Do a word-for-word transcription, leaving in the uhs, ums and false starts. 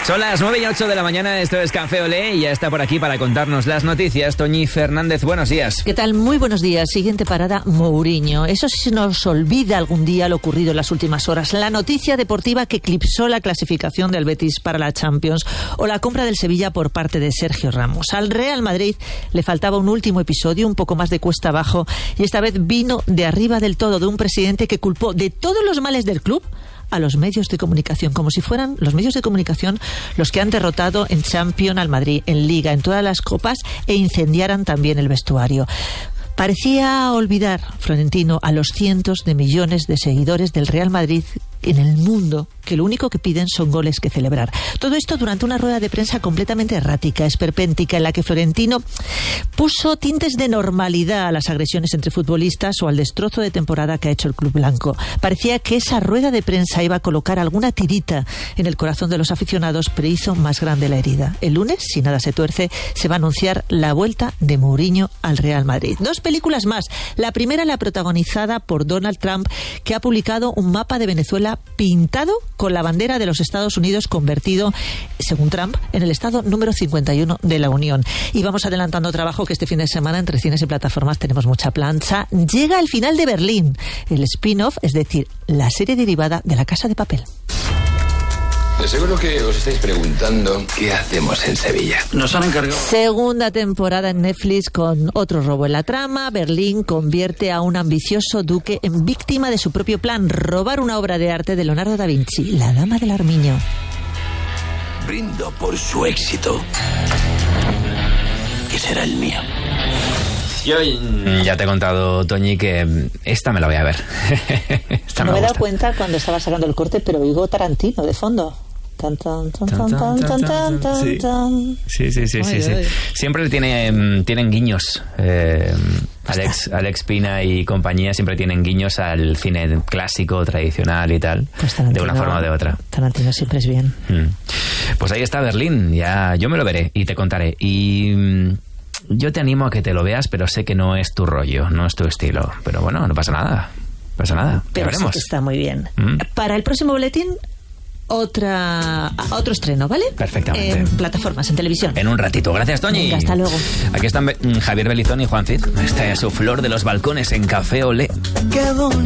Son las nueve y ocho de la mañana, esto es Café Olé y ya está por aquí para contarnos las noticias Toñi Fernández, buenos días. ¿Qué tal? Muy buenos días. Siguiente parada, Mourinho. Eso sí se nos olvida algún día lo ocurrido en las últimas horas. La noticia deportiva que eclipsó la clasificación del Betis para la Champions o la compra del Sevilla por parte de Sergio Ramos. Al Real Madrid le faltaba un último episodio, un poco más de cuesta abajo, y esta vez vino de arriba del todo, de un presidente que culpó de todos los males del club a los medios de comunicación, como si fueran los medios de comunicación los que han derrotado en Champions al Madrid, en Liga, en todas las copas, e incendiaran también el vestuario. Parecía olvidar, Florentino, a los cientos de millones de seguidores del Real Madrid en el mundo, que lo único que piden son goles que celebrar. Todo esto durante una rueda de prensa completamente errática, esperpéntica, en la que Florentino puso tintes de normalidad a las agresiones entre futbolistas o al destrozo de temporada que ha hecho el club blanco. Parecía que esa rueda de prensa iba a colocar alguna tirita en el corazón de los aficionados, pero hizo más grande la herida. El lunes, si nada se tuerce, se va a anunciar la vuelta de Mourinho al Real Madrid. Dos películas más. La primera, la protagonizada por Donald Trump, que ha publicado un mapa de Venezuela pintado con la bandera de los Estados Unidos, convertido, según Trump, en el estado número cincuenta y uno de la Unión. Y vamos adelantando trabajo que este fin de semana entre cines y plataformas tenemos mucha plancha. Llega el final de Berlín, el spin-off, es decir, la serie derivada de La Casa de Papel. De seguro que os estáis preguntando qué hacemos en Sevilla. Nos han encargado. Segunda temporada en Netflix con otro robo en la trama. Berlín convierte a un ambicioso duque en víctima de su propio plan: robar una obra de arte de Leonardo da Vinci, La Dama del Armiño. Brindo por su éxito, que será el mío. Yo ya te he contado, Toñi, que esta me la voy a ver. Esta no me me he dado gusta. cuenta cuando estaba sacando el corte, pero oigo Tarantino de fondo. Tan, tan, tan, tan, tan, tan, tan, tan, Sí. tan. Sí, sí, sí, sí, Ay, sí. ay. Siempre tiene, tienen guiños. Eh, Alex, Alex Pina y compañía siempre tienen guiños al cine clásico, tradicional y tal, Pues de Tarantino, una forma o de otra. Tarantino siempre es bien. Mm. Pues ahí está Berlín. Ya, yo me lo veré y te contaré. Y mm, yo te animo a que te lo veas, pero sé que no es tu rollo, no es tu estilo. Pero bueno, no pasa nada. No pasa nada. Ya Pero sí veremos. que está muy bien. Mm. Para el próximo boletín, otra otro estreno, ¿vale? Perfectamente. En plataformas, en televisión. En un ratito. Gracias, Toñi. Venga, hasta luego. Aquí están Be- Javier Belizón y Juan Cid. Esta es su flor de los balcones en Café Olé. Qué bonito.